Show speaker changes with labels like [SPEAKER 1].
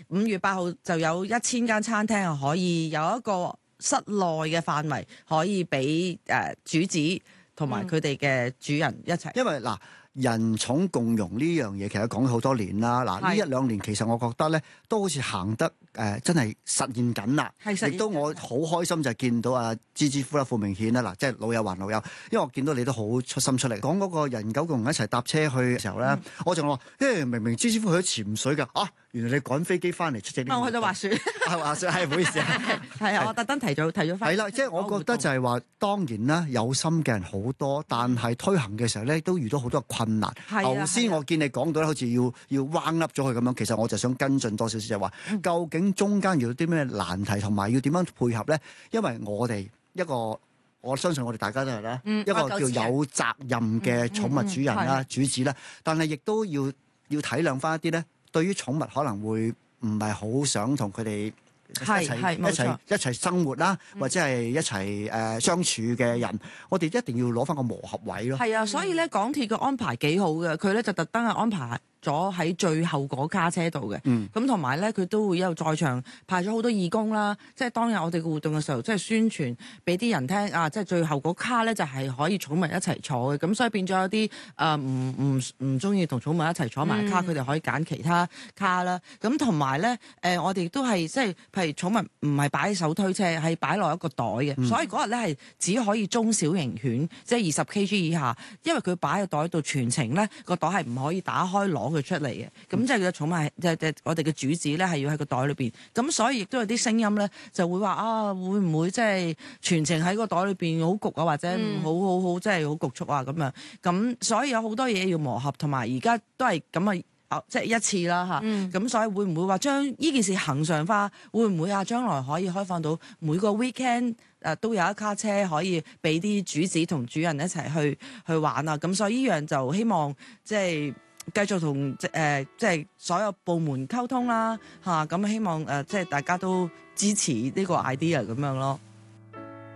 [SPEAKER 1] 5月8號就有1000間餐廳可以有一個室內嘅範圍可以俾主子同埋佢哋嘅主人一齊。
[SPEAKER 2] 因為嗱，人寵共融呢樣嘢其實講咗好多年啦。嗱，呢1-2年其實我覺得咧都好似行得真係實現緊啦。亦都我好開心就係見到阿芝芝夫啦、傅明顯啦，嗱，即係老友還老友，因為我見到你都好出心出力。講嗰個人狗共融一齊搭車去嘅時候咧，我就話，明明芝芝夫去咗潛水㗎，原來你趕飛機翻嚟出席呢個。
[SPEAKER 1] 我去咗滑雪。
[SPEAKER 2] 滑雪係唔好意思
[SPEAKER 1] 係啊，我特登提咗翻。
[SPEAKER 2] 係啦，即係我覺得就係話，當然啦，有心嘅人好多，但係推行嘅時候咧，都遇到好多困難。頭先我見你講到咧，好似要彎凹咗佢咁樣，其實我就想跟進多少少，就係話，究竟中間遇到啲咩難題，同埋要點樣配合咧？因為我哋我相信我哋大家都係啦，一個叫有責任嘅寵物主人啦、主子啦，但係亦都要體諒翻一啲咧，對於寵物可能會唔係好想同佢哋一齊生活啦，或者係一齊相處嘅人，我哋一定要攞翻個磨合位咯。
[SPEAKER 1] 係啊，所以咧港鐵嘅安排幾好嘅，佢咧就特登係安排咗喺最後嗰卡車度嘅。咁同埋咧，佢都會有在場派咗好多義工啦，即係當日我哋嘅活動嘅時候，即係宣傳俾啲人聽啊，即係最後嗰卡咧就係可以寵物一齊坐嘅。咁所以變咗有啲唔中意同寵物一齊坐埋卡，佢哋可以揀其他卡啦。咁同埋咧我哋都係即係譬如寵物唔係擺喺手推車，係擺落一個袋嘅。所以嗰日咧係只可以中小型犬，即係20 kg 以下，因為佢擺喺袋度全程咧個袋係唔可以打開攞佢出嚟嘅。咁即係佢嘅寵物即係我哋嘅主子咧係要喺個袋裏邊。咁所以亦都有啲聲音咧就會話會唔會即係全程喺個袋裏邊好焗啊，或者好即係好局促啊咁樣。咁所以有好多嘢要磨合，同埋而家都係咁即係一次啦嚇。咁所以會唔會話將呢件事恆常化？會唔會將來可以開放到每個 weekend 都有一卡車可以俾啲主子同主人一齊去玩啊？咁所以呢樣就希望即係繼續同即係所有部門溝通啦嚇。咁希望即係大家都支持呢個 idea 咁樣咯。